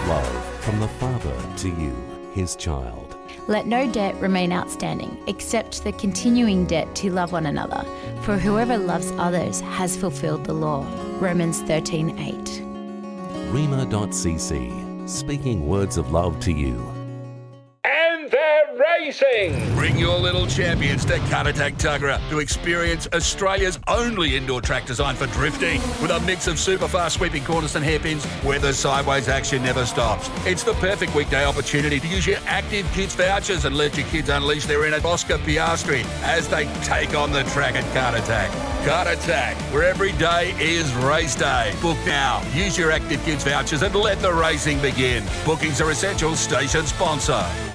of love from the Father to you, his child. Let no debt remain outstanding, except the continuing debt to love one another. For whoever loves others has fulfilled the law. Romans 13:8. Rima.cc, speaking words of love to you. And they're racing! Bring your little champions to Caratak Tuggerah to experience Australia's only indoor track designed for drifting. With a mix of super fast sweeping corners and hairpins where the sideways action never stops. It's the perfect weekday opportunity to use your Active Kids vouchers and let your kids unleash their inner Oscar Piastri as they take on the track at Caratak. Caratak, where every day is race day. Book now. Use your Active Kids vouchers and let the racing begin. Bookings are essential. Station sponsor.